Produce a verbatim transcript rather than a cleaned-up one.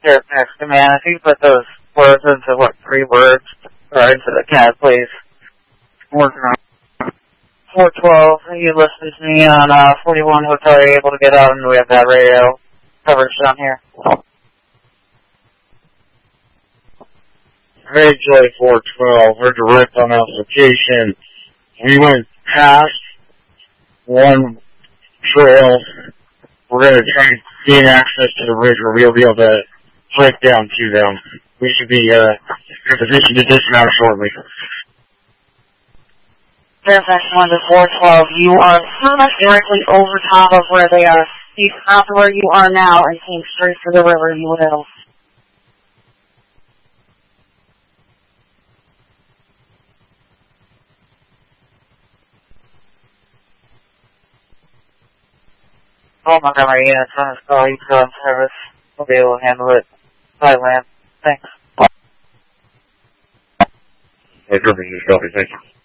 Here, next command. If you put those words into, what, three words, or into the cat, please. Working on four twelve, you listen to me on uh, forty-one Hotel. Are you able to get out, and we have that radio coverage down here? Hey, J four twelve, we're direct on application. We went past one trail. We're going to try to gain access to the ridge where we'll be able to break down to them. We should be uh, in a position to dismount shortly. Fairfax one to four twelve, you are pretty much directly over top of where they are. You stopped where you are now and came straight for the river, you will. Oh, Montgomery, units on this call, you still in service. We'll be able to handle it. Bye, Lamb. Thanks. Hey, Griffin, just copy, thank you.